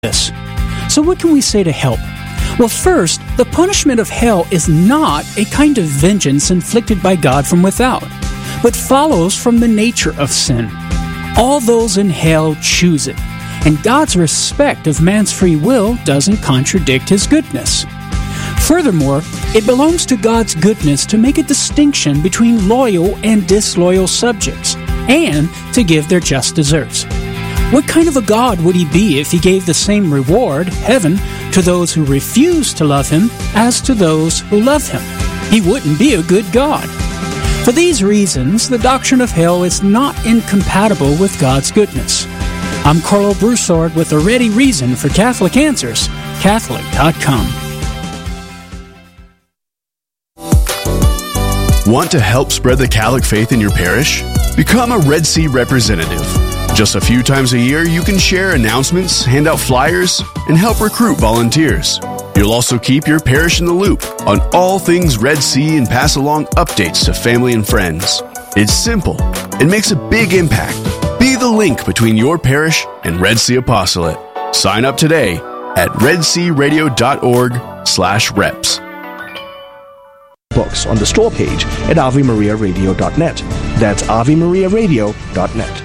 this. So what can we say to help? Well, first, the punishment of hell is not a kind of vengeance inflicted by God from without, but follows from the nature of sin. All those in hell choose it, and God's respect of man's free will doesn't contradict his goodness. Furthermore, it belongs to God's goodness to make a distinction between loyal and disloyal subjects, and to give their just deserts. What kind of a God would he be if he gave the same reward, heaven, to those who refuse to love him as to those who love him? He wouldn't be a good God. For these reasons, the doctrine of hell is not incompatible with God's goodness. I'm Carlo Broussard with a ready reason for Catholic Answers, Catholic.com. Want to help spread the Catholic faith in your parish? Become a Red Sea representative. Just a few times a year, you can share announcements, hand out flyers, and help recruit volunteers. You'll also keep your parish in the loop on all things Red Sea and pass along updates to family and friends. It's simple. It makes a big impact. Be the link between your parish and Red Sea Apostolate. Sign up today at redsearadio.org/reps. Books on the store page at AveMariaRadio.net. That's AveMariaRadio.net.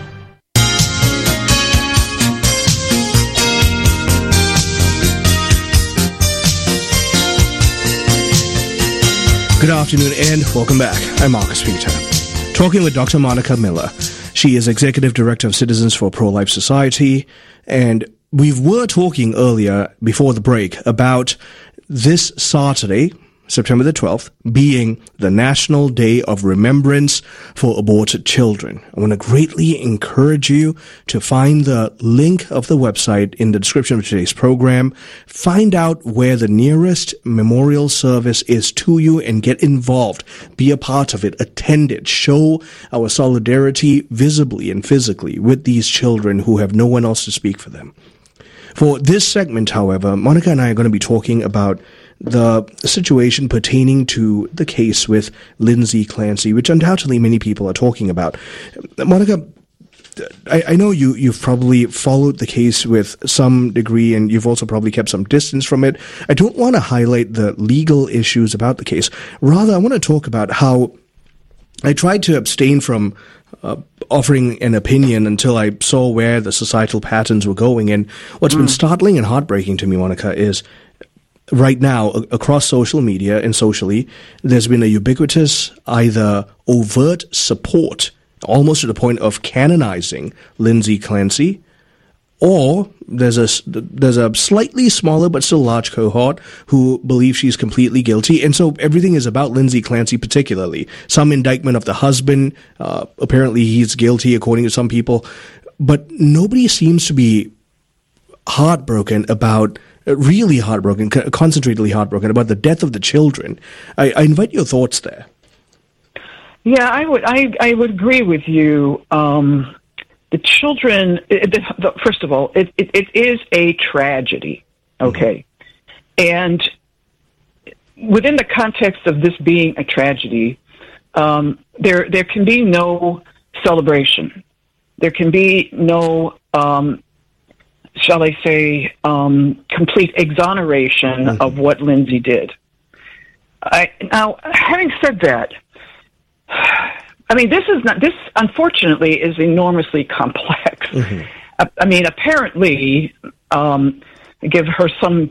Good afternoon and welcome back. I'm Marcus Peter. Talking with Dr. Monica Miller. She is Executive Director of Citizens for Pro-Life Society, and we were talking earlier before the break about this Saturday, September the 12th, being the National Day of Remembrance for Aborted Children. I want to greatly encourage you to find the link of the website in the description of today's program. Find out where the nearest memorial service is to you and get involved. Be a part of it. Attend it. Show our solidarity visibly and physically with these children who have no one else to speak for them. For this segment, however, Monica and I are going to be talking about the situation pertaining to the case with Lindsay Clancy, which undoubtedly many people are talking about. Monica, I know you've probably followed the case with some degree, and you've also probably kept some distance from it. I don't want to highlight the legal issues about the case. Rather, I want to talk about how I tried to abstain from offering an opinion until I saw where the societal patterns were going. And what's been startling and heartbreaking to me, Monica, is right now, across social media and socially, there's been a ubiquitous, either overt support, almost to the point of canonizing Lindsay Clancy, or there's a slightly smaller but still large cohort who believe she's completely guilty. And so everything is about Lindsay Clancy particularly. Some indictment of the husband, apparently he's guilty according to some people, but nobody seems to be really heartbroken, concentratedly heartbroken about the death of the children. I invite your thoughts there. Yeah, I would agree with you. The children, first of all, it is a tragedy, okay? And within the context of this being a tragedy, there can be no celebration. There can be no shall I say, complete exoneration of what Lindsay did. Now, having said that, I mean, this unfortunately is enormously complex. I mean, apparently, give her some,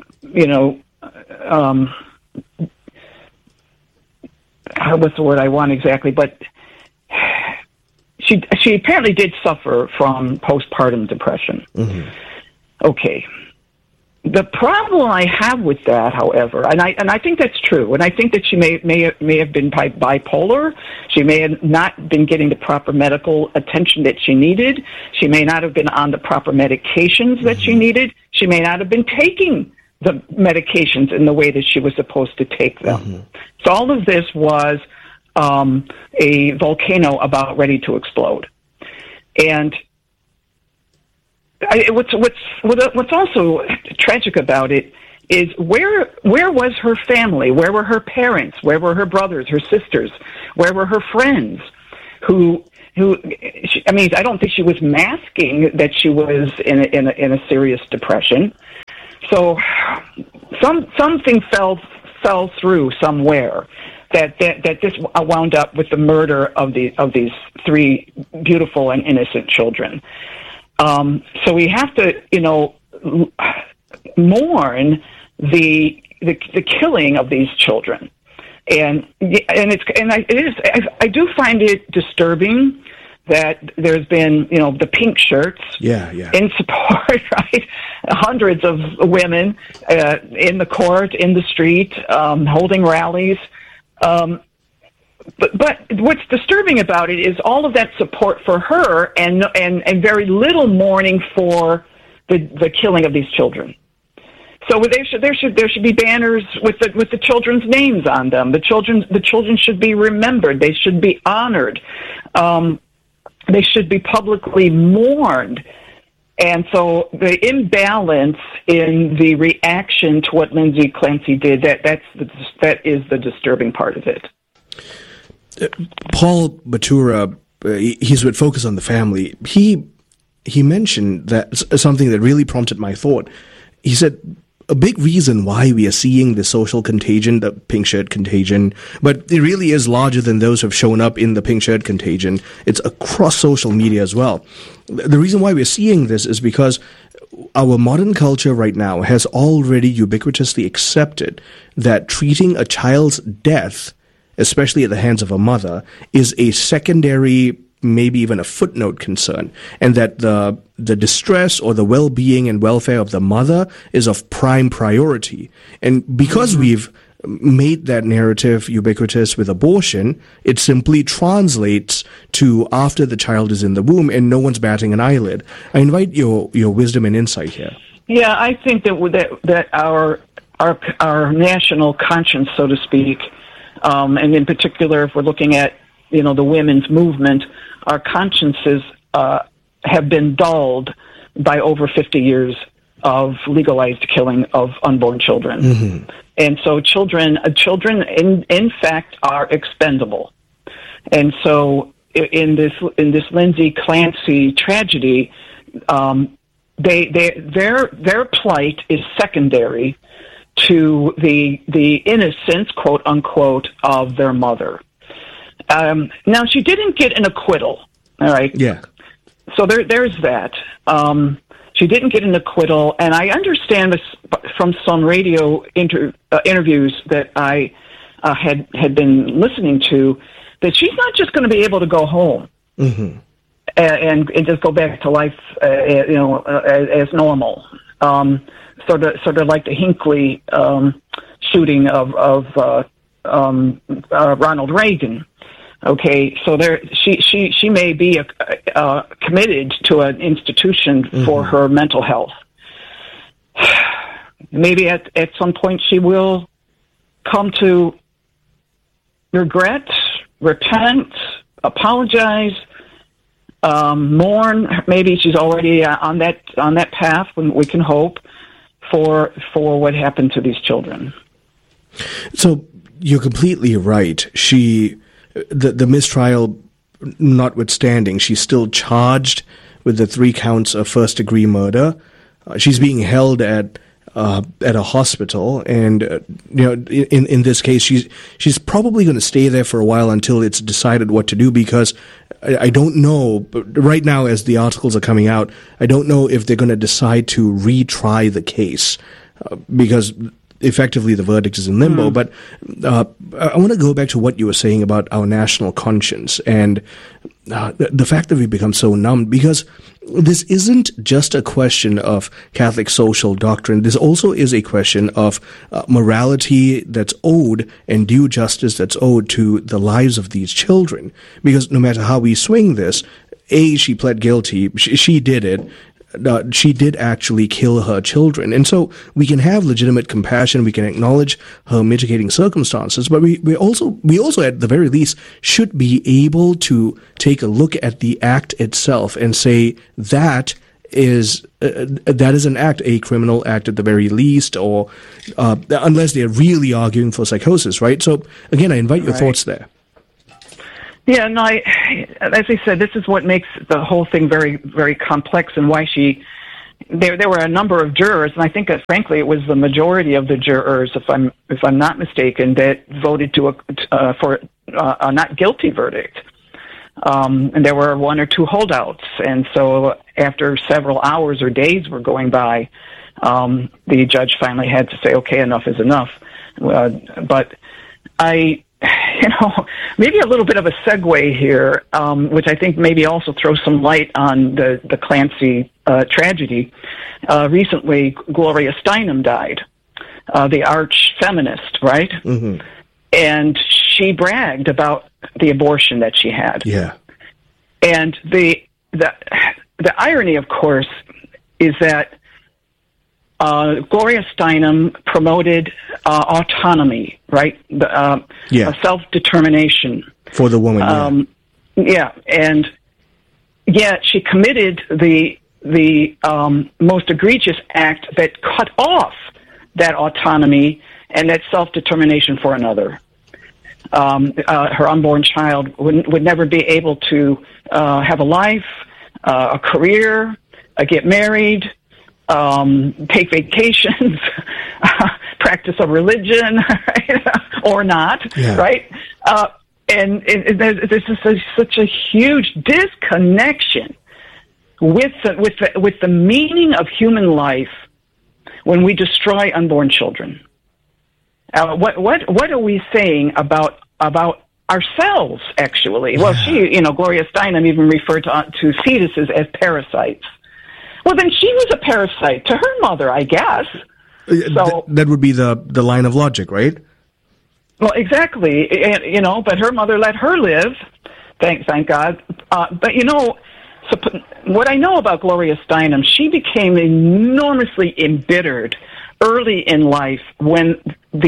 what's the word I want exactly, but she apparently did suffer from postpartum depression. Okay. The problem I have with that, however, and I think that's true, and I think that she may have been bipolar. She may have not been getting the proper medical attention that she needed. She may not have been on the proper medications that she needed. She may not have been taking the medications in the way that she was supposed to take them. So all of this was a volcano about ready to explode. And what's also tragic about it is where was her family? Where were her parents? Where were her brothers, her sisters? Where were her friends who I don't think she was masking that she was in a serious depression. So something fell through somewhere that this wound up with the murder of these three beautiful and innocent children. So we have to, mourn the killing of these children, and I do find it disturbing that there's been, the pink shirts in support, right? Hundreds of women in the court, in the street, holding rallies. But what's disturbing about it is all of that support for her and very little mourning for the killing of these children. So there should be banners with the children's names on them. The children should be remembered. They should be honored. They should be publicly mourned. And so the imbalance in the reaction to what Lindsay Clancy did, that is the disturbing part of it. Paul Batura, he's with Focus on the Family. He mentioned that something that really prompted my thought. He said, a big reason why we are seeing the social contagion, the pink shirt contagion, but it really is larger than those who have shown up in the pink shirt contagion. It's across social media as well. The reason why we're seeing this is because our modern culture right now has already ubiquitously accepted that treating a child's death, especially at the hands of a mother, is a secondary, maybe even a footnote concern, and that the distress or the well-being and welfare of the mother is of prime priority. And because we've made that narrative ubiquitous with abortion, it simply translates to after the child is in the womb and no one's batting an eyelid. I invite your wisdom and insight here. Yeah, I think that our national conscience, so to speak, and in particular, if we're looking at the women's movement, our consciences have been dulled by over 50 years of legalized killing of unborn children. Mm-hmm. And so children in fact are expendable. And so in this Lindsay Clancy tragedy, their plight is secondary to the innocence, quote unquote, of their mother. Now, she didn't get an acquittal, all right? Yeah. So there's that. She didn't get an acquittal, and I understand this from some radio interviews that I had been listening to, that she's not just going to be able to go home mm-hmm. and just go back to life, as normal. Sort of like the Hinckley shooting of Ronald Reagan. Okay, so she may be committed to an institution mm-hmm. for her mental health. Maybe at some point she will come to regret, repent, apologize, mourn. Maybe she's already on that path. When we can hope for what happened to these children. So you're completely right. The mistrial notwithstanding, she's still charged with the 3 counts of first-degree murder. She's being held at a hospital, and in this case, she's probably going to stay there for a while until it's decided what to do. Because I don't know, but right now, as the articles are coming out, I don't know if they're going to decide to retry the case because effectively the verdict is in limbo. But I want to go back to what you were saying about our national conscience and the fact that we've become so numb, because this isn't just a question of Catholic social doctrine. This also is a question of morality that's owed and due justice that's owed to the lives of these children. Because no matter how we swing this, she pled guilty. She did it. She did actually kill her children. And so we can have legitimate compassion, we can acknowledge her mitigating circumstances, but we also at the very least should be able to take a look at the act itself and say that is an act, a criminal act at the very least, or unless they're really arguing for psychosis, right? So again, I invite your thoughts there. Yeah, no, as I said, this is what makes the whole thing very, very complex, and why there were a number of jurors, and I think that, frankly, it was the majority of the jurors, if I'm not mistaken, that voted for a not guilty verdict. And there were one or two holdouts, and so after several hours or days were going by, the judge finally had to say, "Okay, enough is enough." But maybe a little bit of a segue here, which I think maybe also throws some light on the Clancy tragedy. Recently, Gloria Steinem died, the arch feminist, right? Mm-hmm. And she bragged about the abortion that she had. Yeah. And the irony, of course, is that Gloria Steinem promoted autonomy, right? Self-determination for the woman. And yet she committed the most egregious act that cut off that autonomy and that self-determination for another. Her unborn child would never be able to have a life, a career, get married, take vacations, practice a religion, or not, right? And there's such a huge disconnection with the meaning of human life when we destroy unborn children. What are we saying about ourselves? Actually, well, Gloria Steinem even referred to fetuses as parasites. Well, then she was a parasite to her mother, I guess. So that would be the line of logic, right? Well, exactly. But her mother let her live. Thank God. But what I know about Gloria Steinem, she became enormously embittered early in life when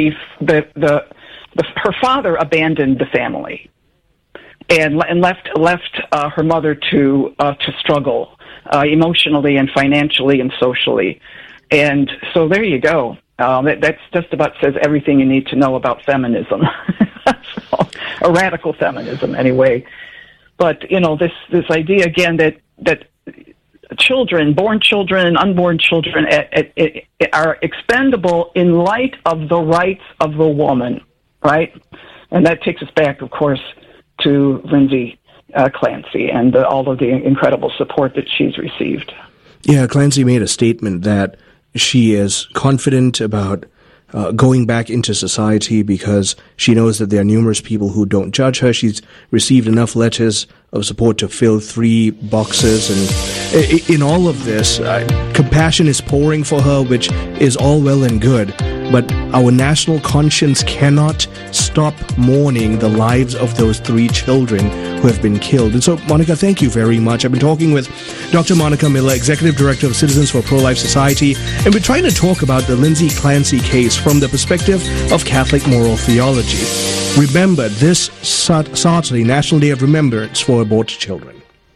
her father abandoned the family and left her mother to struggle emotionally and financially and socially. And so there you go. That's just about says everything you need to know about feminism, or radical feminism anyway. But this idea again that children, born children, unborn children, are expendable in light of the rights of the woman, right? And that takes us back, of course, to Lindsay Clancy and all of the incredible support that she's received. Yeah, Clancy made a statement that she is confident about going back into society because she knows that there are numerous people who don't judge her. She's received enough letters of support to fill 3 boxes. And in all of this, compassion is pouring for her, which is all well and good. But our national conscience cannot stop mourning the lives of those 3 children who have been killed. And so, Monica, thank you very much. I've been talking with Dr. Monica Miller, Executive Director of Citizens for Pro-Life Society, and we're trying to talk about the Lindsay Clancy case from the perspective of Catholic moral theology. Remember, this Saturday, National Day of Remembrance for Aborted Children.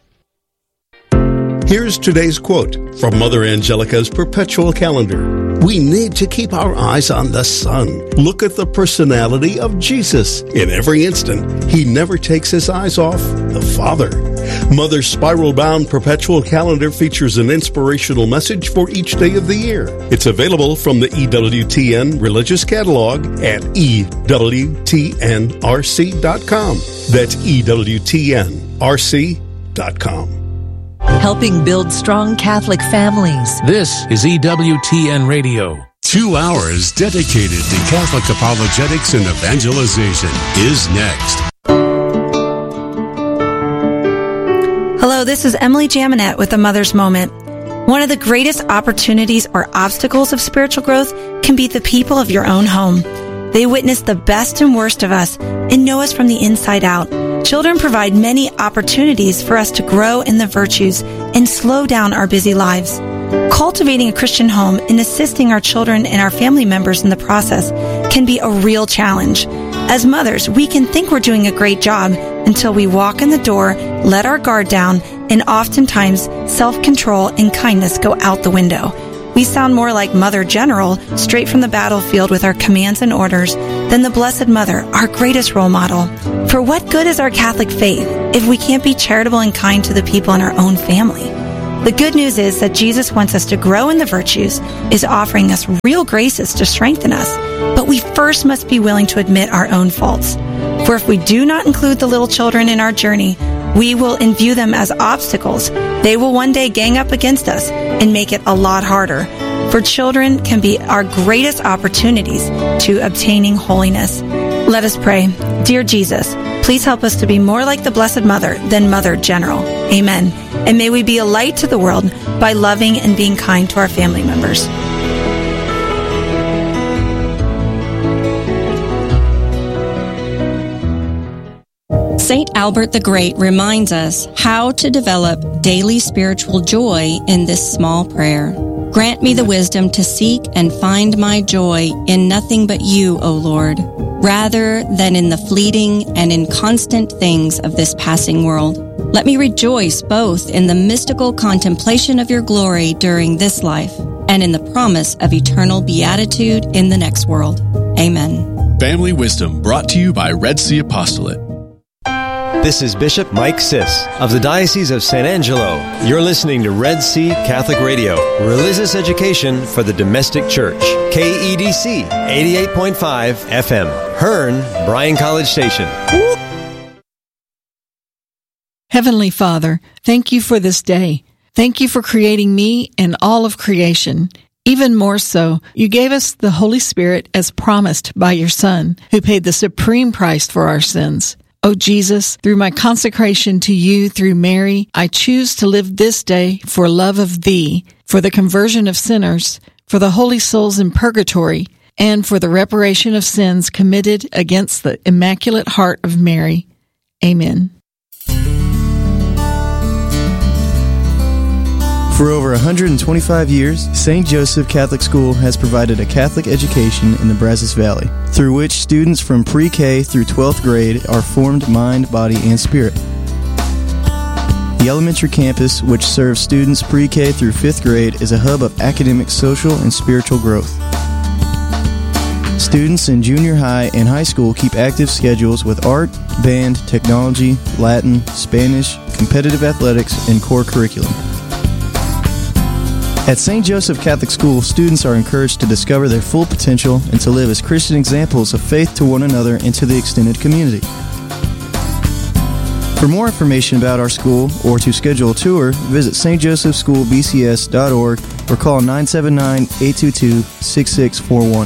Here's today's quote from Mother Angelica's Perpetual Calendar. We need to keep our eyes on the Son. Look at the personality of Jesus. In every instant, he never takes his eyes off the Father. Mother's spiral-bound Perpetual Calendar features an inspirational message for each day of the year. It's available from the EWTN Religious Catalog at EWTNRC.com. That's EWTNRC.com. Helping build strong Catholic families. This is EWTN Radio. 2 hours dedicated to Catholic apologetics and evangelization is next. Hello, this is Emily Jaminet with A Mother's Moment. One of the greatest opportunities or obstacles of spiritual growth can be the people of your own home. They witness the best and worst of us and know us from the inside out. Children provide many opportunities for us to grow in the virtues and slow down our busy lives. Cultivating a Christian home and assisting our children and our family members in the process can be a real challenge. As mothers, we can think we're doing a great job until we walk in the door, let our guard down, and oftentimes self-control and kindness go out the window. We sound more like Mother General, straight from the battlefield with our commands and orders, than the Blessed Mother, our greatest role model. For what good is our Catholic faith if we can't be charitable and kind to the people in our own family? The good news is that Jesus wants us to grow in the virtues, is offering us real graces to strengthen us, but we first must be willing to admit our own faults. For if we do not include the little children in our journey, we will view them as obstacles. They will one day gang up against us and make it a lot harder. For children can be our greatest opportunities to obtaining holiness. Let us pray. Dear Jesus, please help us to be more like the Blessed Mother than Mother General. Amen. And may we be a light to the world by loving and being kind to our family members. St. Albert the Great reminds us how to develop daily spiritual joy in this small prayer. Grant me the wisdom to seek and find my joy in nothing but you, O Lord, rather than in the fleeting and inconstant things of this passing world. Let me rejoice both in the mystical contemplation of your glory during this life and in the promise of eternal beatitude in the next world. Amen. Family Wisdom, brought to you by Red Sea Apostolate. This is Bishop Mike Siss of the Diocese of San Angelo. You're listening to Red Sea Catholic Radio, religious education for the domestic church. KEDC 88.5 FM, Hearn, Bryan College Station. Heavenly Father, thank you for this day. Thank you for creating me and all of creation. Even more so, you gave us the Holy Spirit as promised by your Son, who paid the supreme price for our sins. O Jesus, through my consecration to you through Mary, I choose to live this day for love of thee, for the conversion of sinners, for the holy souls in purgatory, and for the reparation of sins committed against the Immaculate Heart of Mary. Amen. For over 125 years, St. Joseph Catholic School has provided a Catholic education in the Brazos Valley, through which students from pre-K through 12th grade are formed mind, body, and spirit. The elementary campus, which serves students pre-K through 5th grade, is a hub of academic, social, and spiritual growth. Students in junior high and high school keep active schedules with art, band, technology, Latin, Spanish, competitive athletics, and core curriculum. At St. Joseph Catholic School, students are encouraged to discover their full potential and to live as Christian examples of faith to one another and to the extended community. For more information about our school or to schedule a tour, visit stjosephschoolbcs.org or call 979-822-6641.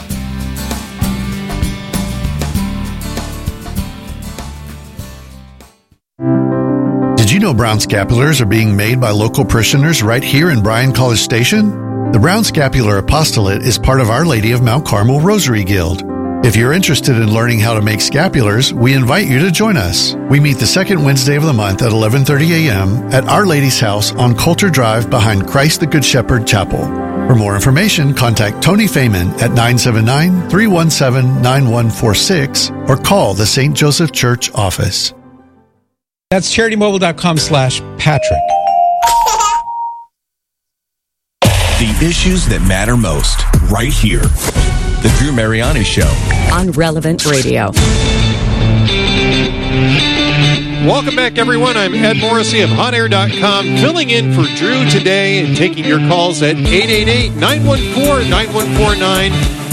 Did you know brown scapulars are being made by local parishioners right here in Bryan College Station? The Brown Scapular Apostolate is part of Our Lady of Mount Carmel Rosary Guild. If you're interested in learning how to make scapulars, we invite you to join us. We meet the second Wednesday of the month at 11:30 a.m. at Our Lady's house on Coulter Drive behind Christ the Good Shepherd Chapel. For more information, contact Tony Feynman at 979-317-9146 or call the St. Joseph Church office. That's CharityMobile.com/Patrick. The issues that matter most, right here. The Drew Mariani Show. On Relevant Radio. Welcome back, everyone. I'm Ed Morrissey of HotAir.com, filling in for Drew today and taking your calls at 888-914-9149,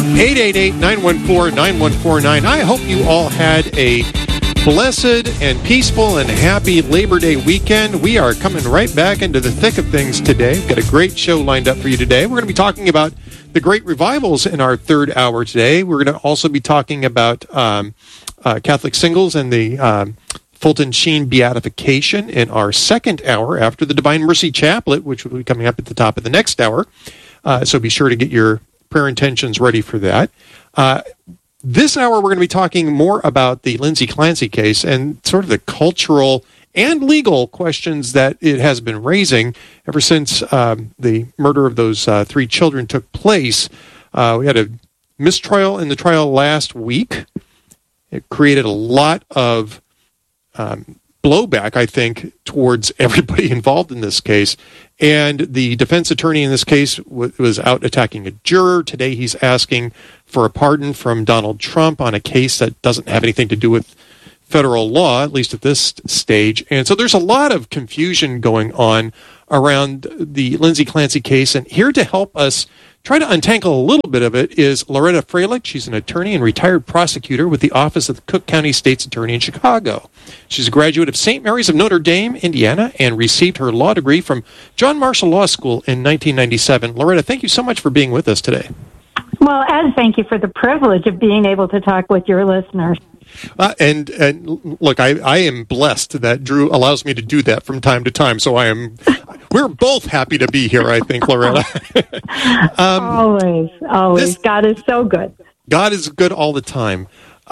888-914-9149. I hope you all had a blessed and peaceful and happy Labor Day weekend. We are coming right back into the thick of things today. We've got a great show lined up for you today. We're going to be talking about the great revivals in our third hour today. We're going to also be talking about Catholic singles and the Fulton Sheen beatification in our second hour after the Divine Mercy Chaplet, which will be coming up at the top of the next hour. So be sure to get your prayer intentions ready for that. This hour, we're going to be talking more about the Lindsay Clancy case and sort of the cultural and legal questions that it has been raising ever since the murder of those three children took place. We had a mistrial in the trial last week. It created a lot of blowback, I think, towards everybody involved in this case. And the defense attorney in this case was out attacking a juror. Today he's asking for a pardon from Donald Trump on a case that doesn't have anything to do with federal law, at least at this stage. And so there's a lot of confusion going on around the Lindsay Clancy case. And here to help us try to untangle a little bit of it is Loretta Freilich. She's an attorney and retired prosecutor with the Office of the Cook County State's Attorney in Chicago. She's a graduate of St. Mary's of Notre Dame, Indiana, and received her law degree from John Marshall Law School in 1997. Loretta, thank you so much for being with us today. Well, Ed, thank you for the privilege of being able to talk with your listeners. And look, I am blessed that Drew allows me to do that from time to time. So we're both happy to be here, I think, Loretta. Always. God is so good. God is good all the time.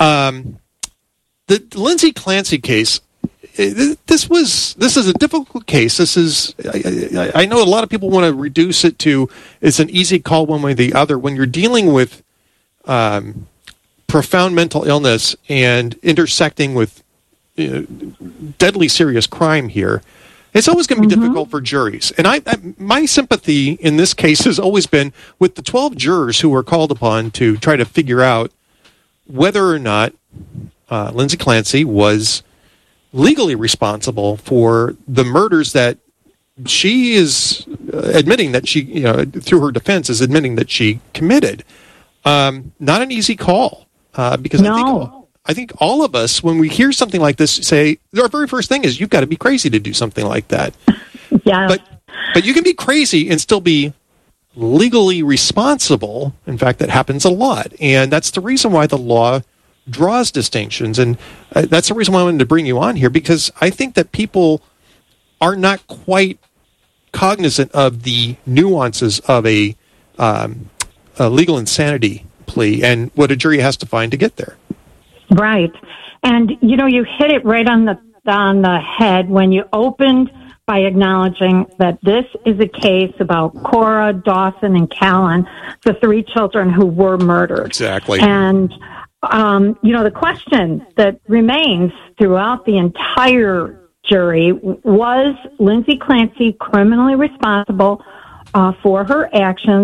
The Lindsay Clancy case, this is a difficult case. This is, I know a lot of people want to reduce it to, it's an easy call one way or the other. When you're dealing with profound mental illness and intersecting with deadly serious crime here, it's always going to be difficult for juries. And my sympathy in this case has always been with the 12 jurors who were called upon to try to figure out whether or not Lindsay Clancy was legally responsible for the murders that she is admitting that she, through her defense, is admitting that she committed. Not an easy call. Because I think all of us, when we hear something like this, say, our very first thing is, you've got to be crazy to do something like that. Yeah. But you can be crazy and still be legally responsible. In fact, that happens a lot. And that's the reason why the law draws distinctions. And that's the reason why I wanted to bring you on here, because I think that people are not quite cognizant of the nuances of a legal insanity plea and what a jury has to find to get there. Right. And, you hit it right on the head when you opened by acknowledging that this is a case about Cora, Dawson, and Callan, the 3 children who were murdered. Exactly. And, the question that remains throughout the entire jury, was Lindsay Clancy criminally responsible for her actions?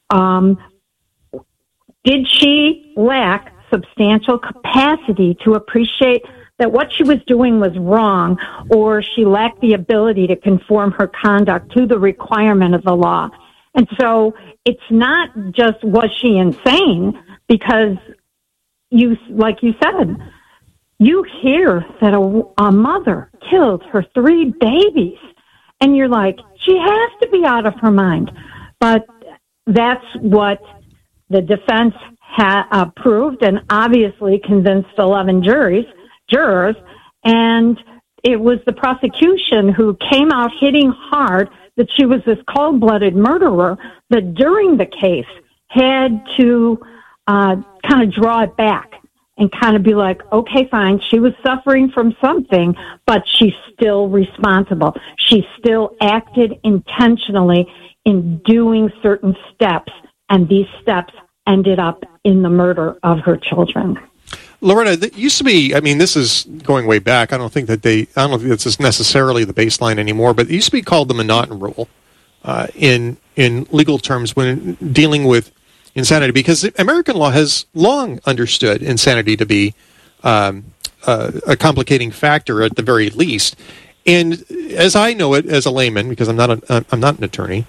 Did she lack substantial capacity to appreciate that what she was doing was wrong, or she lacked the ability to conform her conduct to the requirement of the law? And so it's not just, was she insane? Because like you said, you hear that a mother killed her 3 babies, and you're like, she has to be out of her mind. But that's what the defense proved, and obviously convinced 11 jurors, and it was the prosecution who came out hitting hard that she was this cold-blooded murderer that during the case had to kind of draw it back and kind of be like, okay, fine, she was suffering from something, but she's still responsible. She still acted intentionally in doing certain steps, and these steps ended up in the murder of her children. Loretta, it used to be, this is going way back. I don't think this is necessarily the baseline anymore, but it used to be called the M'Naughton Rule in legal terms when dealing with insanity, because American law has long understood insanity to be a complicating factor at the very least. And as I know it as a layman, because I'm not an attorney,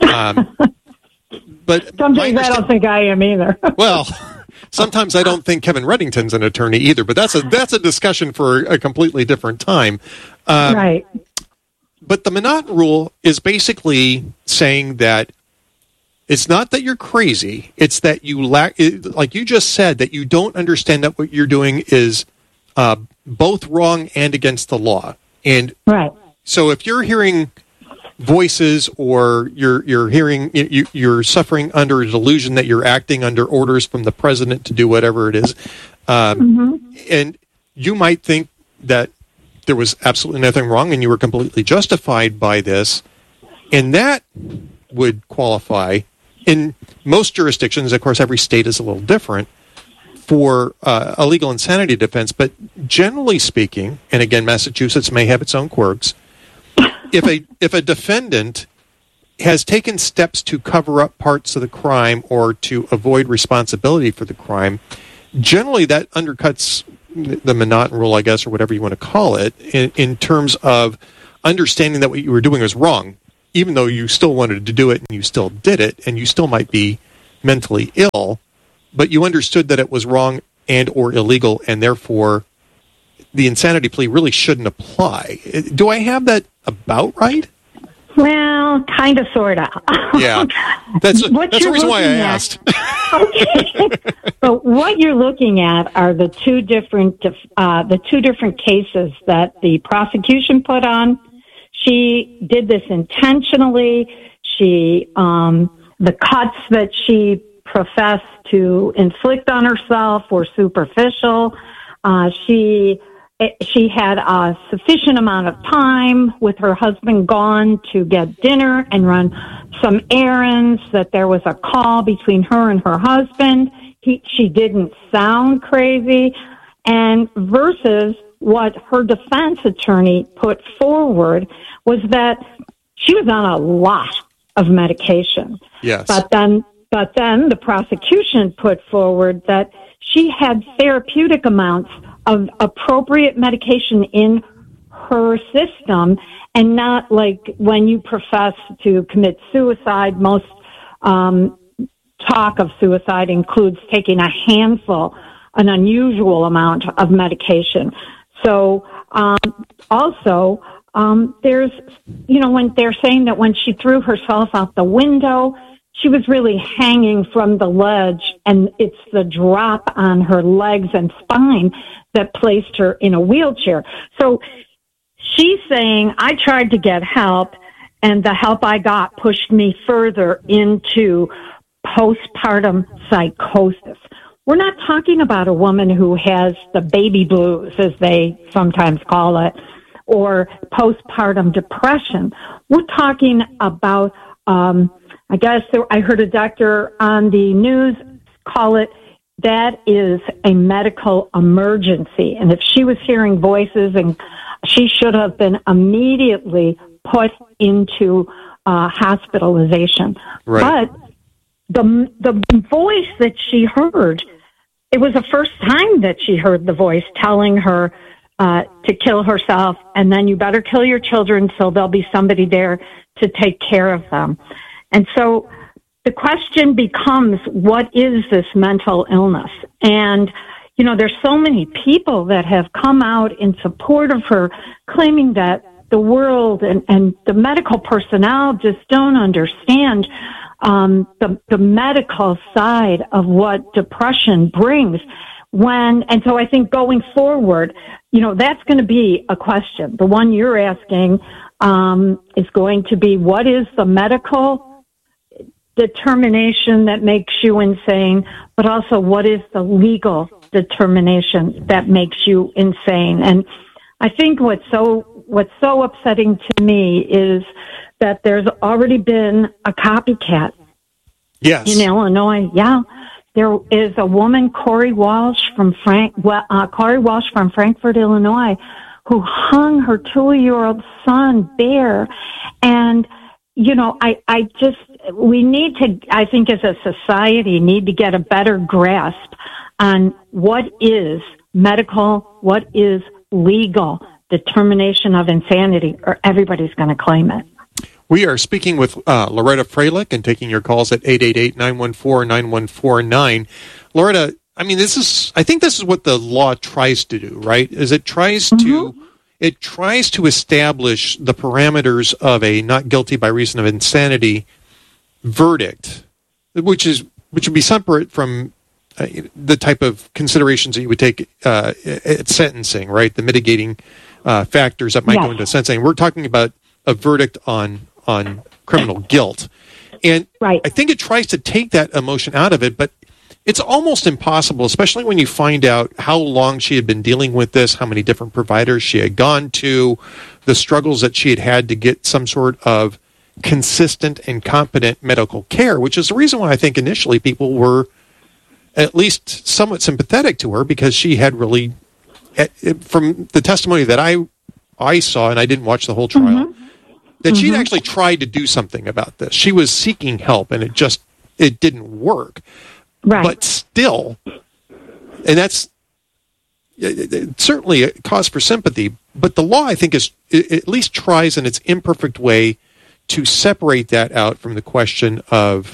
but sometimes I don't think I am either. Well, sometimes I don't think Kevin Reddington's an attorney either, but that's a discussion for a completely different time. Right. But the M'Naughton Rule is basically saying that it's not that you're crazy, it's that you lack, like you just said, that you don't understand that what you're doing is both wrong and against the law. And right. So if you're hearing voices, or you're suffering under a delusion that you're acting under orders from the president to do whatever it is, and you might think that there was absolutely nothing wrong and you were completely justified by this, and that would qualify in most jurisdictions. Of course, every state is a little different for a legal insanity defense. But generally speaking, and again, Massachusetts may have its own quirks, if a defendant has taken steps to cover up parts of the crime or to avoid responsibility for the crime, generally that undercuts the Monotone rule, I guess, or whatever you want to call it, in terms of understanding that what you were doing was wrong, even though you still wanted to do it and you still did it, and you still might be mentally ill, but you understood that it was wrong and or illegal, and therefore the insanity plea really shouldn't apply. Do I have that about right? Well, kind of, sort of. Yeah, that's the reason why I asked. Okay. But what you're looking at are the two different cases that the prosecution put on. She did this intentionally. The cuts that she professed to inflict on herself were superficial. She had a sufficient amount of time with her husband gone to get dinner and run some errands, that there was a call between her and her husband. She didn't sound crazy. And versus what her defense attorney put forward was that she was on a lot of medication. Yes. But then the prosecution put forward that she had therapeutic amounts of appropriate medication in her system, and not like when you profess to commit suicide. Most talk of suicide includes taking a handful, an unusual amount of medication. So also, there's, when they're saying that when she threw herself out the window, she was really hanging from the ledge, and it's the drop on her legs and spine that placed her in a wheelchair. So she's saying, I tried to get help, and the help I got pushed me further into postpartum psychosis. We're not talking about a woman who has the baby blues, as they sometimes call it, or postpartum depression. We're talking about, I heard a doctor on the news call it, that is a medical emergency. And if she was hearing voices, and she should have been immediately put into hospitalization. Right. But the voice that she heard, it was the first time that she heard the voice telling her to kill herself, and then you better kill your children so there'll be somebody there to take care of them. And so the question becomes, what is this mental illness? And, there's so many people that have come out in support of her, claiming that the world and the medical personnel just don't understand the medical side of what depression brings. And so I think going forward, that's going to be a question. The one you're asking is going to be, what is the medical determination that makes you insane, but also what is the legal determination that makes you insane? And I think what's so upsetting to me is that there's already been a copycat. Yes. In Illinois. Yeah. There is a woman, Corey Walsh from Frankfort, Illinois, who hung her 2-year-old son bare. And, we need to, I think as a society, need to get a better grasp on what is medical, what is legal determination of insanity, or everybody's going to claim it. We are speaking with Loretta Freilich and taking your calls at 888-914-9149. Loretta, I think this is what the law tries to do, right? Is it tries to establish the parameters of a not guilty by reason of insanity verdict, which would be separate from the type of considerations that you would take at sentencing, right? The mitigating factors that might go into sentencing. We're talking about a verdict on criminal guilt. And I think it tries to take that emotion out of it, but it's almost impossible, especially when you find out how long she had been dealing with this, how many different providers she had gone to, the struggles that she had to get some sort of consistent and competent medical care, which is the reason why I think initially people were at least somewhat sympathetic to her, because she had really, from the testimony that I saw, and I didn't watch the whole trial, that she'd actually tried to do something about this. She was seeking help, and it didn't work. Right. But still, and that's certainly a cause for sympathy, but the law, I think, it at least tries in its imperfect way to separate that out from the question of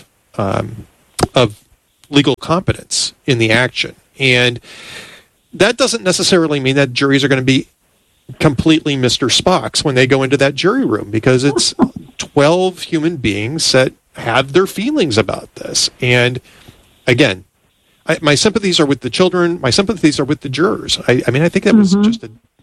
legal competence in the action. And that doesn't necessarily mean that juries are going to be completely Mr. Spocks when they go into that jury room, because it's 12 human beings that have their feelings about this. And again, my sympathies are with the children. My sympathies are with the jurors. I mean, I think that was just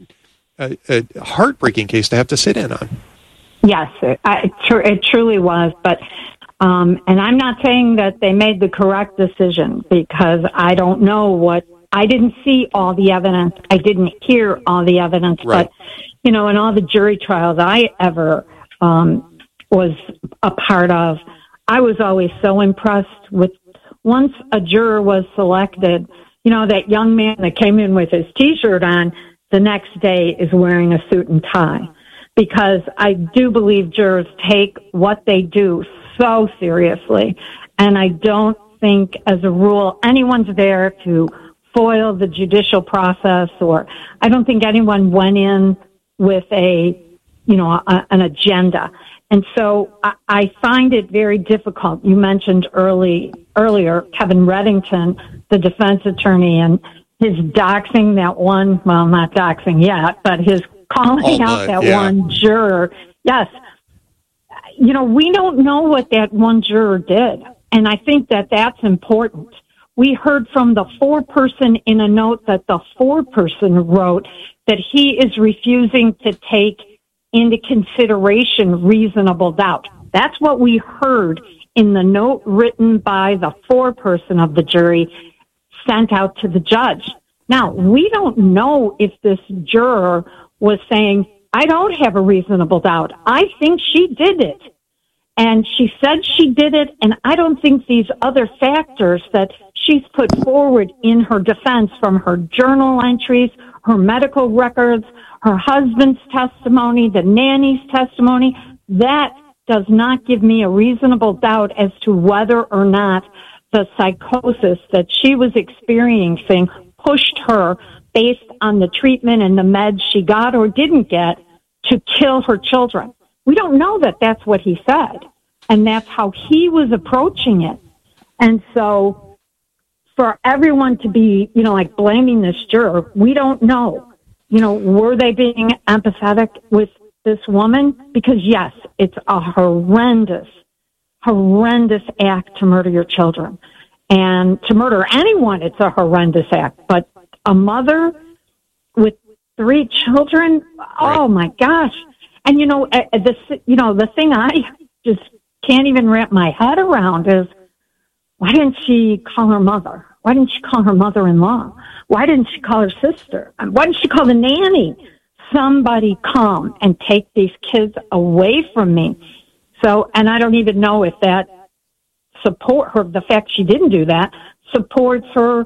a heartbreaking case to have to sit in on. Yes, it truly was. But and I'm not saying that they made the correct decision, because I don't know I didn't see all the evidence. I didn't hear all the evidence. Right. But, in all the jury trials I ever was a part of, I was always so impressed with, once a juror was selected, that young man that came in with his T-shirt on the next day is wearing a suit and tie. Because I do believe jurors take what they do so seriously. And I don't think, as a rule, anyone's there to foil the judicial process, or I don't think anyone went in with an agenda. And so I find it very difficult. You mentioned earlier Kevin Reddington, the defense attorney, and his doxing that one, well, not doxing yet, but his calling out that one juror. Yes. We don't know what that one juror did. And I think that that's important. We heard from the foreperson in a note that the foreperson wrote that he is refusing to take into consideration reasonable doubt. That's what we heard in the note written by the foreperson of the jury sent out to the judge. Now, we don't know if this juror was saying, I don't have a reasonable doubt. I think she did it. And she said she did it, and I don't think these other factors that she's put forward in her defense, from her journal entries, her medical records, her husband's testimony, the nanny's testimony, that does not give me a reasonable doubt as to whether or not the psychosis that she was experiencing pushed her, based on the treatment and the meds she got or didn't get, to kill her children. We don't know that that's what he said, and that's how he was approaching it. And so for everyone to be, blaming this juror, we don't know. Were they being empathetic with this woman? Because, yes, it's a horrendous act to murder your children. And to murder anyone, it's a horrendous act. But a mother with 3 children, oh, my gosh. And, the thing I just can't even wrap my head around is, why didn't she call her mother? Why didn't she call her mother-in-law? Why didn't she call her sister? Why didn't she call the nanny? Somebody come and take these kids away from me. So, and I don't even know if that the fact she didn't do that, supports her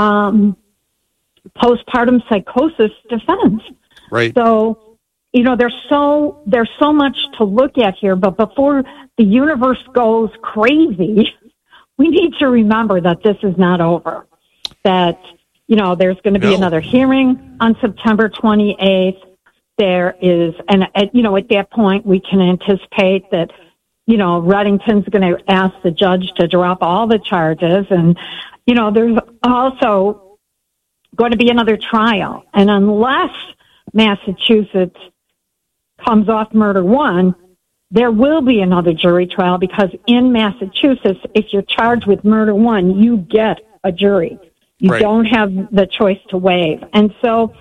postpartum psychosis defense. Right. So, there's so much to look at here, but before the universe goes crazy, we need to remember that this is not over. That, there's going to be another hearing on September 28th. There is, and at that point, we can anticipate that, Reddington's going to ask the judge to drop all the charges. And, there's also going to be another trial. And unless Massachusetts comes off murder one, there will be another jury trial, because in Massachusetts, if you're charged with murder one, you get a jury. You don't have the choice to waive. And so,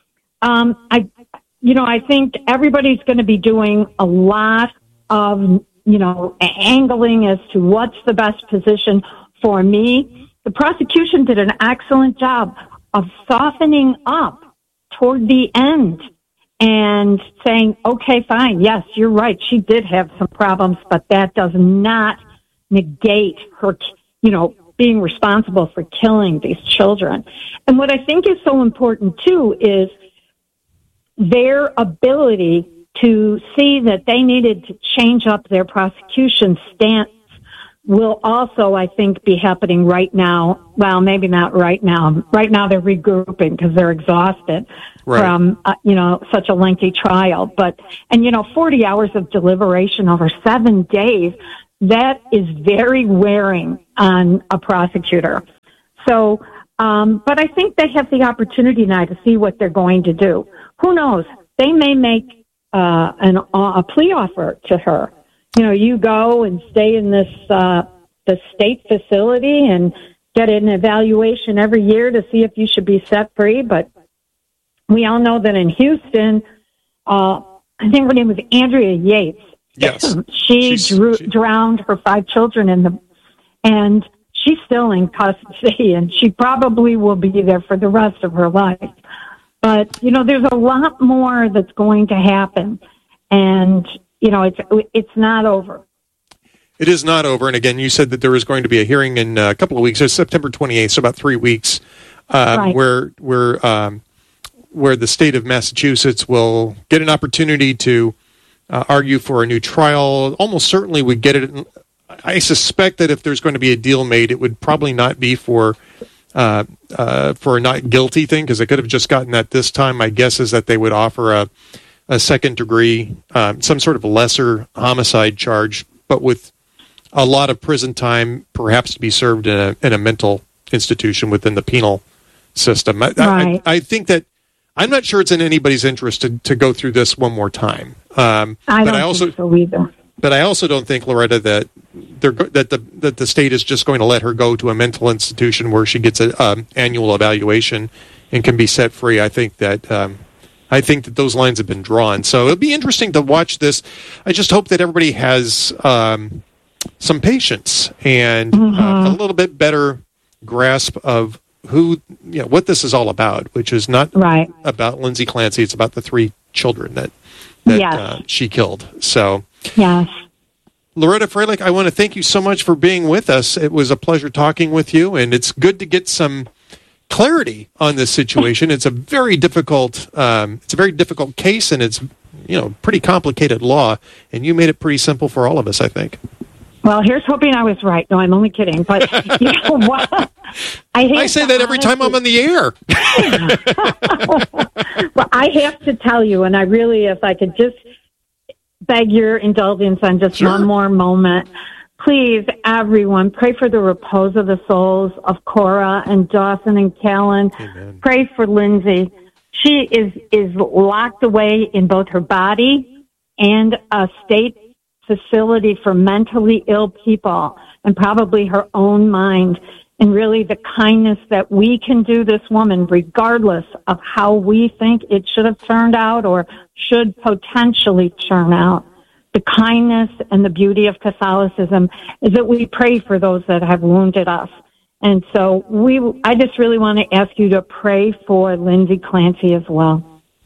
I think everybody's going to be doing a lot of, angling as to what's the best position for me. The prosecution did an excellent job of softening up toward the end and saying, okay, fine, yes, you're right, she did have some problems, but that does not negate her, being responsible for killing these children. And what I think is so important, too, is their ability to see that they needed to change up their prosecution stance will also, I think, be happening right now. Well, maybe not right now. Right now they're regrouping because they're exhausted from, such a lengthy trial. But, 40 hours of deliberation over 7 days, that is very wearing on a prosecutor. So, but I think they have the opportunity now to see what they're going to do. Who knows? They may make a plea offer to her. You go and stay in this the state facility and get an evaluation every year to see if you should be set free. But we all know that in Houston, I think her name was Andrea Yates. Yes, she drowned her 5 children and she's still in custody, and she probably will be there for the rest of her life. But there's a lot more that's going to happen, and it's not over. It is not over. And again, you said that there is going to be a hearing in a couple of weeks. It's September 28th, so about 3 weeks, right. where the state of Massachusetts will get an opportunity to argue for a new trial. Almost certainly would get it. I suspect that if there's going to be a deal made, it would probably not be for a not guilty thing, because they could have just gotten that this time. My guess is that they would offer a second degree, some sort of lesser homicide charge, but with a lot of prison time, perhaps to be served in a mental institution within the penal system. I think that I'm not sure it's in anybody's interest to go through this one more time. I don't think so either. But I also don't think, Loretta, that the state is just going to let her go to a mental institution where she gets an annual evaluation and can be set free. I think that those lines have been drawn. So it'll be interesting to watch this. I just hope that everybody has some patience and a little bit better grasp of what this is all about, which is not about Lindsay Clancy. It's about the 3 children that she killed. So, yes. Loretta Freilich, I want to thank you so much for being with us. It was a pleasure talking with you, and it's good to get some clarity on this situation. It's a very difficult case, and it's pretty complicated law, and you made it pretty simple for all of us, I think. Well, here's hoping I was right. No, I'm only kidding. But you know what? I say that every time I'm on the air. Well, I have to tell you, and I really, if I could just beg your indulgence on just one more moment. Please, everyone, pray for the repose of the souls of Cora and Dawson and Callan. Amen. Pray for Lindsay. She is locked away in both her body and a state facility for mentally ill people, and probably her own mind. And really the kindness that we can do this woman, regardless of how we think it should have turned out or should potentially turn out. The kindness and the beauty of Catholicism is that we pray for those that have wounded us. And so I just really want to ask you to pray for Lindsay Clancy as well.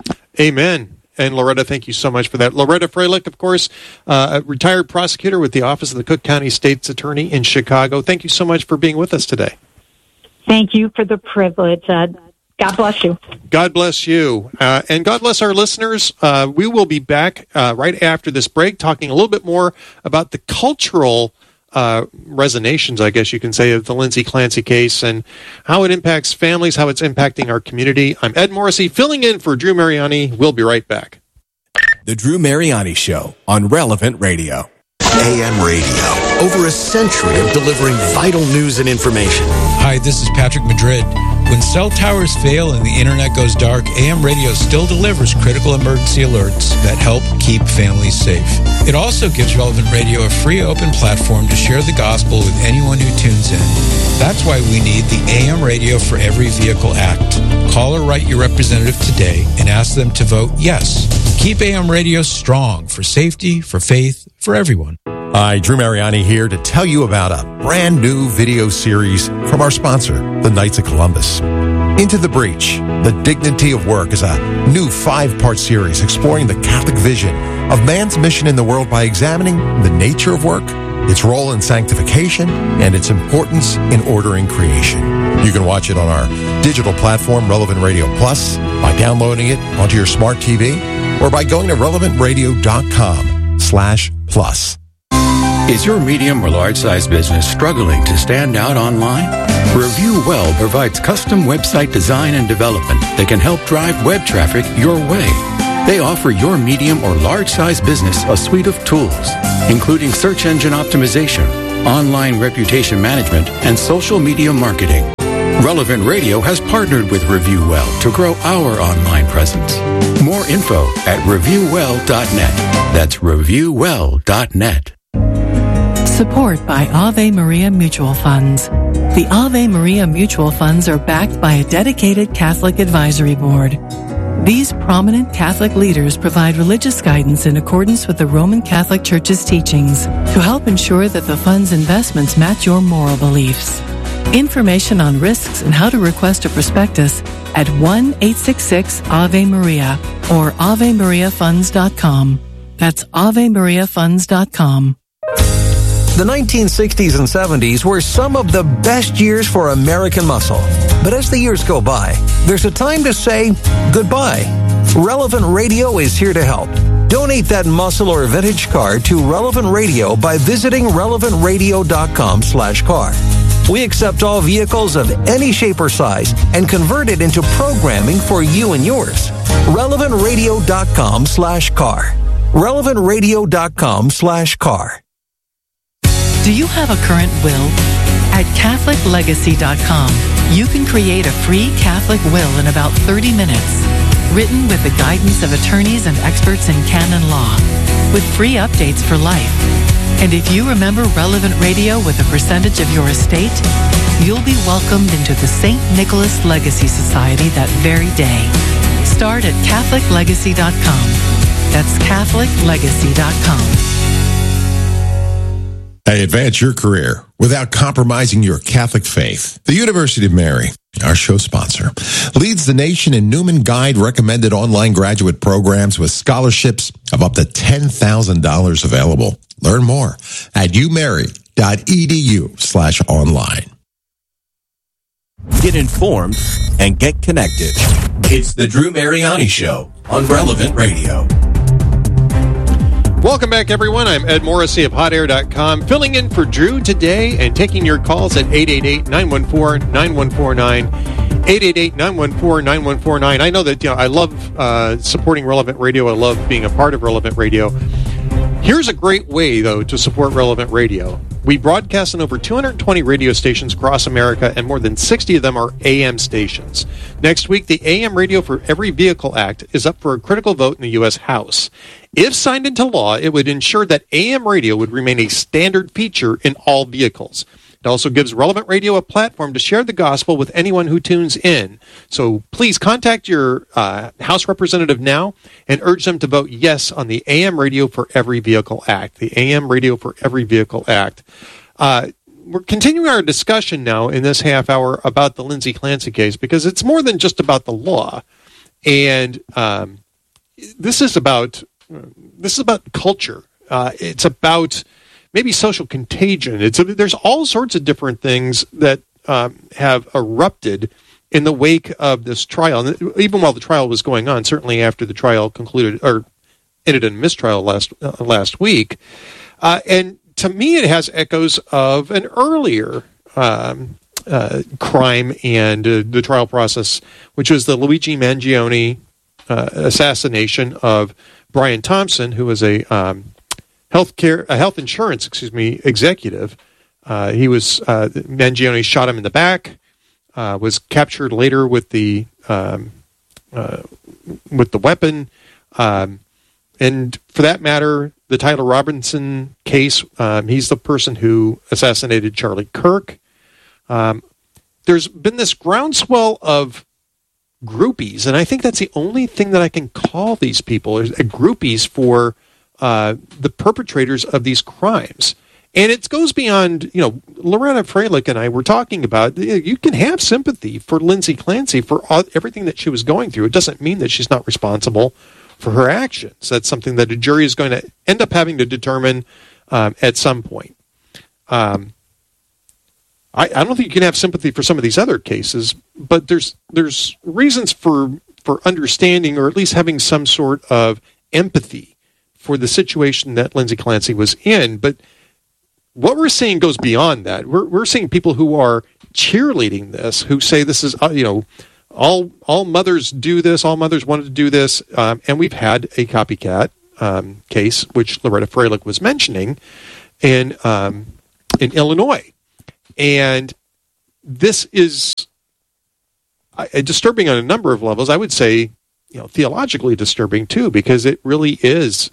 Amen. And Loretta, thank you so much for that. Loretta Freilich, of course, a retired prosecutor with the Office of the Cook County State's Attorney in Chicago. Thank you so much for being with us today. Thank you for the privilege, Ed. God bless you. God bless you. And God bless our listeners. We will be back right after this break talking a little bit more about the cultural resonations, I guess you can say, of the Lindsay Clancy case and how it impacts families, how it's impacting our community. I'm Ed Morrissey, filling in for Drew Mariani. We'll be right back. The Drew Mariani Show on Relevant Radio. AM radio. Over a century of delivering vital news and information. Hi, this is Patrick Madrid. When cell towers fail and the internet goes dark, AM radio still delivers critical emergency alerts that help keep families safe. It also gives Relevant Radio a free open platform to share the gospel with anyone who tunes in. That's why we need the AM Radio for Every Vehicle Act. Call or write your representative today and ask them to vote yes. Keep AM radio strong for safety, for faith, for everyone. Hi, Drew Mariani here to tell you about a brand new video series from our sponsor, the Knights of Columbus. Into the Breach, The Dignity of Work is a new 5-part series exploring the Catholic vision of man's mission in the world by examining the nature of work, its role in sanctification, and its importance in ordering creation. You can watch it on our digital platform, Relevant Radio Plus, by downloading it onto your smart TV, or by going to relevantradio.com/plus. Is your medium or large-size business struggling to stand out online? Review Well provides custom website design and development that can help drive web traffic your way. They offer your medium or large-size business a suite of tools, including search engine optimization, online reputation management, and social media marketing. Relevant Radio has partnered with Review Well to grow our online presence. More info at reviewwell.net. That's reviewwell.net. Support by Ave Maria Mutual Funds. The Ave Maria Mutual Funds are backed by a dedicated Catholic advisory board. These prominent Catholic leaders provide religious guidance in accordance with the Roman Catholic Church's teachings to help ensure that the fund's investments match your moral beliefs. Information on risks and how to request a prospectus at 1-866-AVE-MARIA or AveMariaFunds.com. That's AveMariaFunds.com. The 1960s and 70s were some of the best years for American muscle. But as the years go by, there's a time to say goodbye. Relevant Radio is here to help. Donate that muscle or vintage car to Relevant Radio by visiting relevantradio.com/car. We accept all vehicles of any shape or size and convert it into programming for you and yours. relevantradio.com/car. relevantradio.com/car. Do you have a current will? At CatholicLegacy.com, you can create a free Catholic will in about 30 minutes, written with the guidance of attorneys and experts in canon law, with free updates for life. And if you remember Relevant Radio with a percentage of your estate, you'll be welcomed into the St. Nicholas Legacy Society that very day. Start at CatholicLegacy.com. That's CatholicLegacy.com. Hey, advance your career without compromising your Catholic faith. The University of Mary, our show sponsor, leads the nation in Newman Guide recommended online graduate programs with scholarships of up to $10,000 available. Learn more at umary.edu/online. Get informed and get connected. It's the Drew Mariani Show on Relevant Radio. Welcome back, everyone. I'm Ed Morrissey of HotAir.com, filling in for Drew today and taking your calls at 888-914-9149, 888-914-9149. I know that I love supporting Relevant Radio. I love being a part of Relevant Radio. Here's a great way, though, to support Relevant Radio. We broadcast on over 220 radio stations across America, and more than 60 of them are AM stations. Next week, the AM Radio for Every Vehicle Act is up for a critical vote in the U.S. House. If signed into law, it would ensure that AM radio would remain a standard feature in all vehicles. It also gives Relevant Radio a platform to share the gospel with anyone who tunes in. So please contact your House representative now and urge them to vote yes on the AM Radio for Every Vehicle Act, the AM Radio for Every Vehicle Act. We're continuing our discussion now in this half hour about the Lindsay Clancy case because it's more than just about the law. And this is about culture. It's about maybe social contagion. There's all sorts of different things that have erupted in the wake of this trial. And even while the trial was going on, certainly after the trial concluded or ended in mistrial last week. And to me, it has echoes of an earlier crime and the trial process, which was the Luigi Mangione assassination of Brian Thompson, who was a health insurance executive. He was Mangione shot him in the back. Was captured later with the weapon, and for that matter, the Tyler Robinson case. He's the person who assassinated Charlie Kirk. There's been this groundswell of groupies, and I think that's the only thing that I can call these people is groupies for the perpetrators of these crimes. And it goes beyond, Loretta Freilich and I were talking about, you can have sympathy for Lindsay Clancy for everything that she was going through. It doesn't mean that she's not responsible for her actions. That's something that a jury is going to end up having to determine at some point. I don't think you can have sympathy for some of these other cases, but there's reasons for understanding, or at least having some sort of empathy for the situation that Lindsay Clancy was in. But what we're seeing goes beyond that. We're seeing people who are cheerleading this, who say this is, all mothers do this, all mothers wanted to do this, and we've had a copycat case, which Loretta Freilich was mentioning, in Illinois. And this is disturbing on a number of levels. I would say, theologically disturbing too, because it really is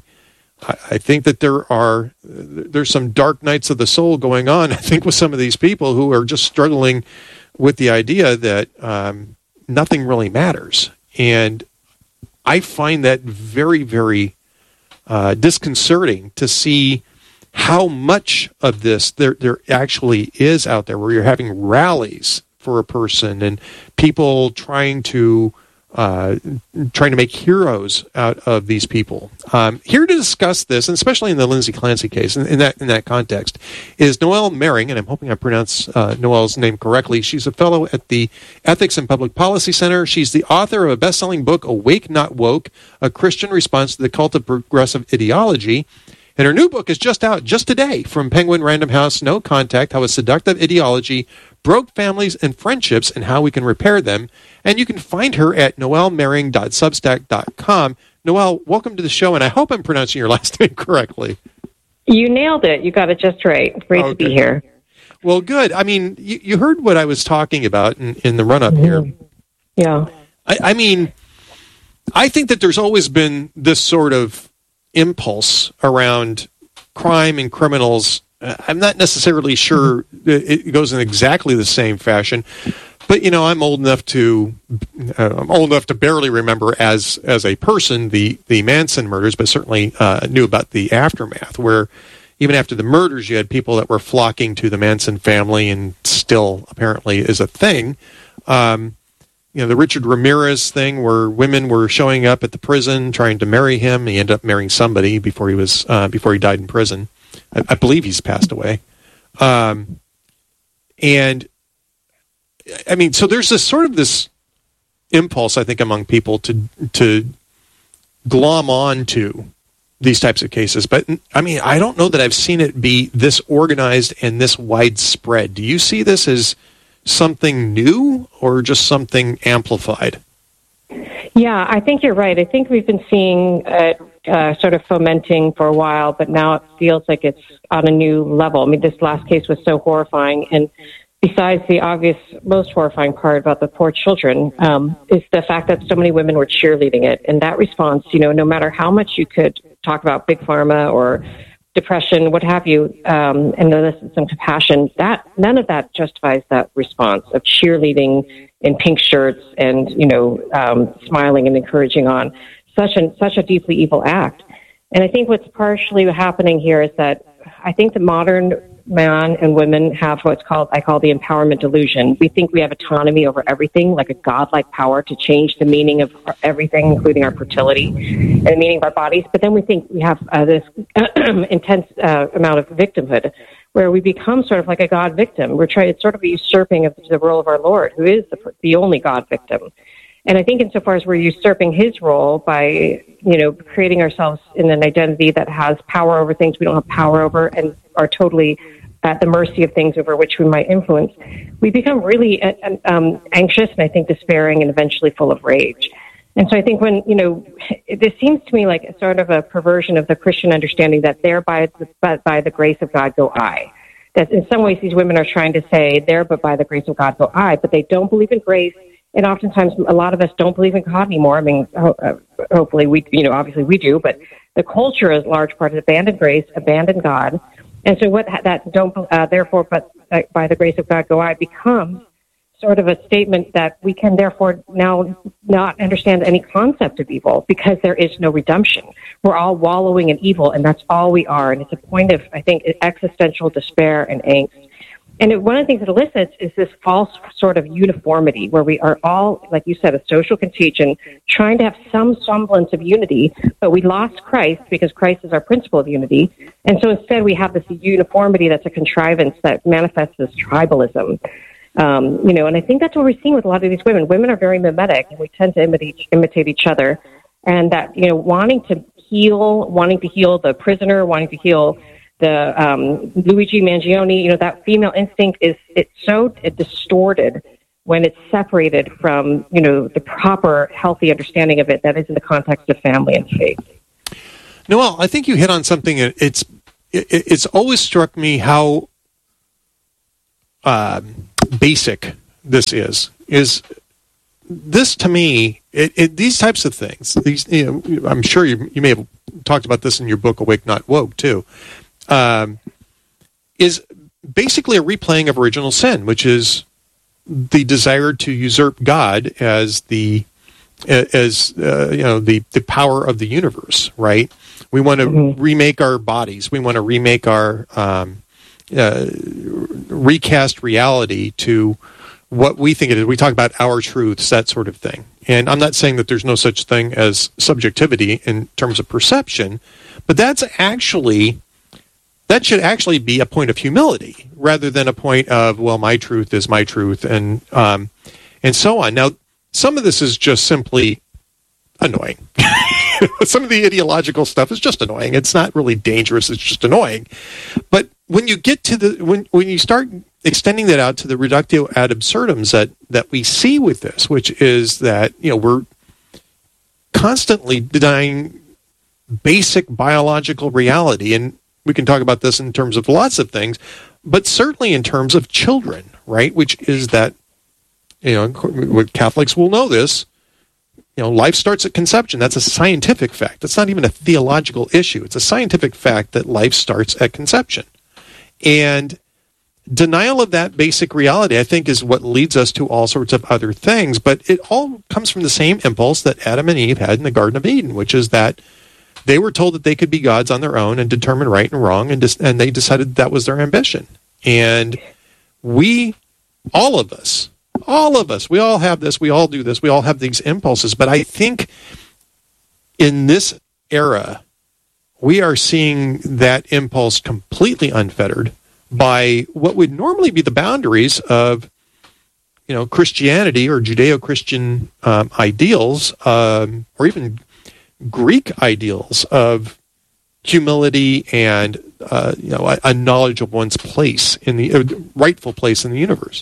I think that there's some dark nights of the soul going on, I think, with some of these people who are just struggling with the idea that nothing really matters. And I find that very, very disconcerting to see how much of this there actually is out there, where you're having rallies for a person and people trying to make heroes out of these people. Here to discuss this, and especially in the Lindsay Clancy case, in that context, is Noelle Mering, and I'm hoping I pronounce Noelle's name correctly. She's a fellow at the Ethics and Public Policy Center. She's the author of a best-selling book, Awake Not Woke, A Christian Response to the Cult of Progressive Ideology. And her new book is just out just today from Penguin Random House, No Contact, How a Seductive Ideology Broke Families and Friendships and How We Can Repair Them. And you can find her at noellemering.substack.com. Noelle, welcome to the show, and I hope I'm pronouncing your last name correctly. You nailed it. You got it just right. Great to be here. Well, good. I mean, you heard what I was talking about in the run-up here. Yeah. I mean, I think that there's always been this sort of impulse around crime and criminals. I'm not necessarily sure it goes in exactly the same fashion, but I'm old enough to barely remember as a person the Manson murders, but certainly knew about the aftermath, where even after the murders you had people that were flocking to the Manson family, and still apparently is a thing. The Richard Ramirez thing, where women were showing up at the prison trying to marry him. He ended up marrying somebody before he died in prison. I believe he's passed away. And I mean, so there's this impulse, I think, among people to glom on to these types of cases. But I mean, I don't know that I've seen it be this organized and this widespread. Do you see this as something new or just something amplified? Yeah, I think you're right. I think we've been seeing sort of fomenting for a while, but now it feels like it's on a new level. I mean, this last case was so horrifying, and besides the obvious, most horrifying part about the poor children, is the fact that so many women were cheerleading it. And that response, no matter how much you could talk about big pharma or depression, what have you, and elicit some compassion, none of that justifies that response of cheerleading in pink shirts and, smiling and encouraging on such a deeply evil act. And I think what's partially happening here is that I think the modern man and women have what's called, I call the empowerment delusion. We think we have autonomy over everything, like a godlike power to change the meaning of everything, including our fertility and the meaning of our bodies. But then we think we have this intense amount of victimhood, where we become sort of like a God victim. It's sort of a usurping of the role of our Lord, who is the only God victim. And I think insofar as we're usurping his role by, creating ourselves in an identity that has power over things we don't have power over and are totally at the mercy of things over which we might influence, we become really anxious and I think despairing and eventually full of rage. And so I think when, this seems to me like a sort of a perversion of the Christian understanding that there by the grace of God go I. That in some ways these women are trying to say there, but by the grace of God go I, but they don't believe in grace. And oftentimes a lot of us don't believe in God anymore. I mean, hopefully we, obviously we do, but the culture is large part of abandon grace, abandon God. And so what that therefore, but by the grace of God go I becomes sort of a statement that we can therefore now not understand any concept of evil because there is no redemption. We're all wallowing in evil, and that's all we are. And it's a point of, I think, existential despair and angst. one of the things it elicits is this false sort of uniformity where we are all, like you said, a social contagion, trying to have some semblance of unity, but we lost Christ because Christ is our principle of unity. And so instead we have this uniformity that's a contrivance that manifests as tribalism. And I think that's what we're seeing with a lot of these women. Women are very mimetic, and we tend to imitate each other. And that, wanting to heal the prisoner, wanting to heal the Luigi Mangione, that female instinct it's so distorted when it's separated from, the proper, healthy understanding of it that is in the context of family and faith. Noelle, I think you hit on something. It's always struck me how basic this is this to me, these types of things, I'm sure you may have talked about this in your book, Awake Not Woke, too, is basically a replaying of original sin, which is the desire to usurp God as the power of the universe, right? We want to remake our bodies. We want to remake our recast reality to what we think it is. We talk about our truths, that sort of thing. And I'm not saying that there's no such thing as subjectivity in terms of perception, but that should actually be a point of humility rather than a point of, well, my truth is my truth, and so on. Now, some of this is just simply annoying. Some of the ideological stuff is just annoying. It's not really dangerous. It's just annoying. But when you get to when you start extending that out to the reductio ad absurdums that we see with this, which is that, we're constantly denying basic biological reality. And we can talk about this in terms of lots of things, but certainly in terms of children, right? Which is that, Catholics will know this, life starts at conception. That's a scientific fact. That's not even a theological issue. It's a scientific fact that life starts at conception. And denial of that basic reality, I think, is what leads us to all sorts of other things. But it all comes from the same impulse that Adam and Eve had in the Garden of Eden, which is that they were told that they could be gods on their own and determine right and wrong, and they decided that was their ambition. And all of us, we all have this, we all do this, we all have these impulses. But I think in this era, we are seeing that impulse completely unfettered by what would normally be the boundaries of, Christianity or Judeo-Christian ideals, or even Greek ideals of humility and, a knowledge of one's place in the rightful place in the universe.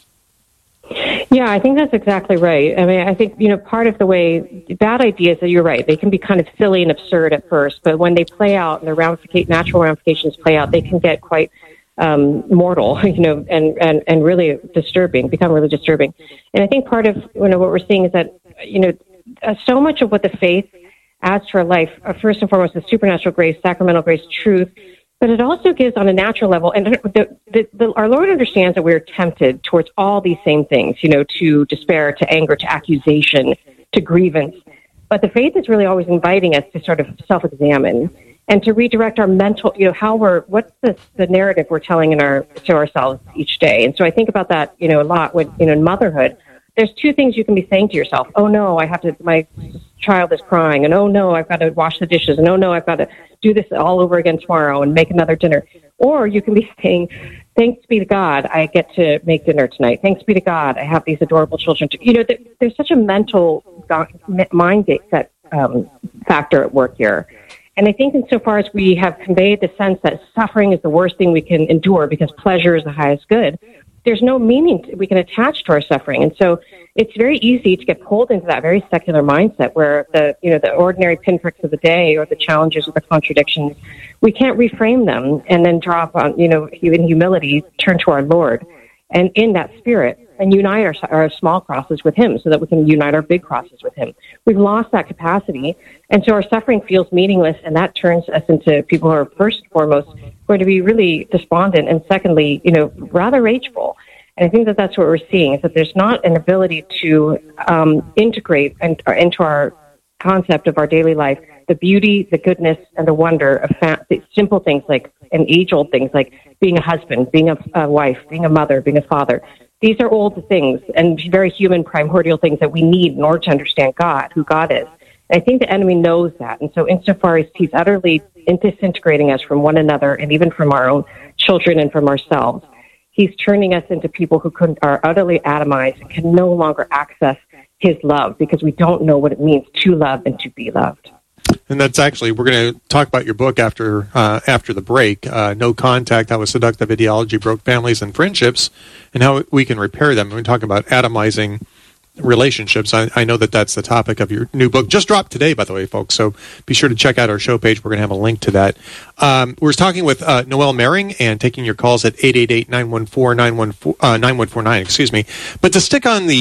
Yeah, I think that's exactly right. I mean, I think, part of the way bad ideas, you're right, they can be kind of silly and absurd at first, but when they play out and the natural ramifications play out, they can get quite mortal, and really disturbing, become really disturbing. And I think part of, what we're seeing is that, so much of what the faith adds to our life, first and foremost, is supernatural grace, sacramental grace, truth, but it also gives on a natural level. And our Lord understands that we're tempted towards all these same things, to despair, to anger, to accusation, to grievance. But the faith is really always inviting us to sort of self-examine and to redirect our mental, what's the narrative we're telling to ourselves each day. And so I think about that, a lot when, in motherhood. There's two things you can be saying to yourself. Oh no, my child is crying, and oh no, I've got to wash the dishes, and oh no, I've got to do this all over again tomorrow and make another dinner. Or you can be saying, thanks be to God, I get to make dinner tonight. Thanks be to God, I have these adorable children. There's such a mental mind set factor at work here. And I think insofar as we have conveyed the sense that suffering is the worst thing we can endure because pleasure is the highest good, there's no meaning we can attach to our suffering. And so it's very easy to get pulled into that very secular mindset where the ordinary pinpricks of the day or the challenges or the contradictions, we can't reframe them and then drop on, in humility, turn to our Lord. And in that spirit, and unite our small crosses with Him so that we can unite our big crosses with Him. We've lost that capacity, and so our suffering feels meaningless, and that turns us into people who are first and foremost going to be really despondent, and secondly, rather rageful. And I think that that's what we're seeing, is that there's not an ability to integrate into our concept of our daily life, the beauty, the goodness, and the wonder of simple things like, and age-old things like being a husband, being a wife, being a mother, being a father. These are old things and very human, primordial things that we need in order to understand God, who God is. And I think the enemy knows that. And so insofar as he's utterly disintegrating us from one another and even from our own children and from ourselves, he's turning us into people who are utterly atomized and can no longer access his love because we don't know what it means to love and to be loved. And that's actually, we're going to talk about your book after the break, No Contact, How a Seductive Ideology Broke Families and Friendships, and how we can repair them. We're talking about atomizing relationships. I know that that's the topic of your new book. Just dropped today, by the way, folks, so be sure to check out our show page. We're going to have a link to that. We're talking with Noelle Mering and taking your calls at 888-914-9149, excuse me. But to stick on the